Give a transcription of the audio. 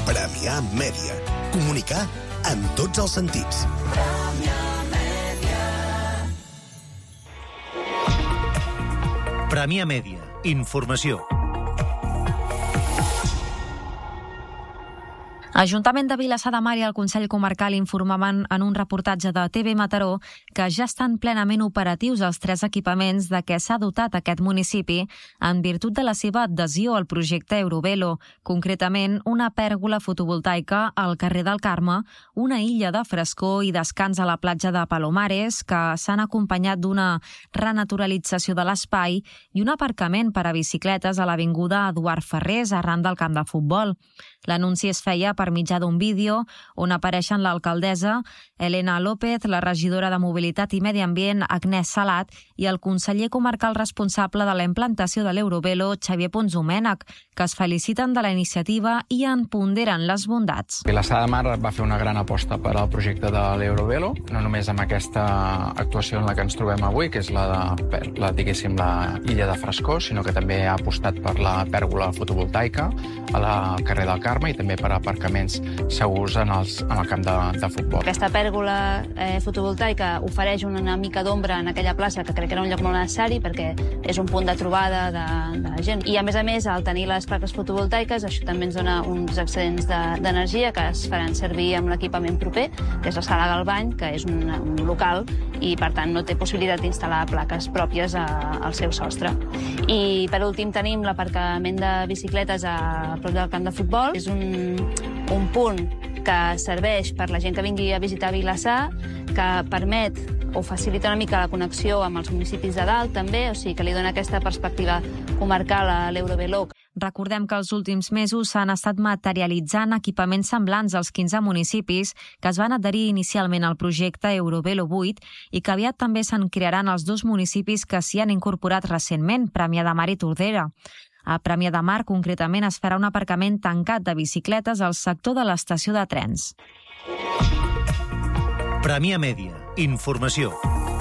Premià Mèdia. Comunicar en tots els sentits. Premià Mèdia. Informació. Ajuntament de Vilassar de Mar i el Consell Comarcal informaven en un reportatge de TV Mataró que ja estan plenament operatius els 3 equipaments de què s'ha dotat aquest municipi en virtut de la seva adhesió al projecte Eurovelo, concretament una pèrgola fotovoltaica al carrer del Carme, una illa de frescor i descans a la platja de Palomares que s'han acompanyat d'una renaturalització de l'espai i un aparcament per a bicicletes a l'avinguda Eduard Ferrés arran del camp de futbol. L'anunci es feia per mitjà d'un vídeo on apareixen l'alcaldessa Elena López, la regidora de Mobilitat i Medi Ambient Agnès Salat i el conseller comarcal responsable de la implantació de l'Eurovelo, Xavier Pons Domènech, que es feliciten de la iniciativa i en ponderen les bondats. Vilassar de Mar va fer una gran aposta per al projecte de l'Eurovelo, no només amb aquesta actuació en la que ens trobem avui, que és la illa de frescor, sinó que també ha apostat per la pèrgola fotovoltaica al carrer del Carme i també per aparcaments segurs en el camp de futbol. Aquesta pèrgola fotovoltaica ofereix una mica d'ombra en aquella plaça, que crec que era un lloc molt necessari perquè és un punt de trobada de gent. I a més, al tenir les plaques fotovoltaiques, això també ens dona uns excedents d'energia que es faran servir amb l'equipament proper, que és la Sala Galbany, que és un local i, per tant, no té possibilitat d'instal·lar plaques pròpies al seu sostre. I, per últim, tenim l'aparcament de bicicletes a prop del camp de futbol. És un punt que serveix per la gent que vingui a visitar Vilassar, que permet o facilita una mica la connexió amb els municipis de dalt, també, o sigui que li dona aquesta perspectiva comarcal a l'Eurovelo. Recordem que els últims mesos s'han estat materialitzant equipaments semblants als 15 municipis que es van adherir inicialment al projecte Eurovelo 8 i que aviat també se'n crearan els 2 municipis que s'hi han incorporat recentment, Premià de Mar i Tordera. A Premià de Mar, concretament, es farà un aparcament tancat de bicicletes al sector de l'estació de trens. Premià Mèdia. Informació.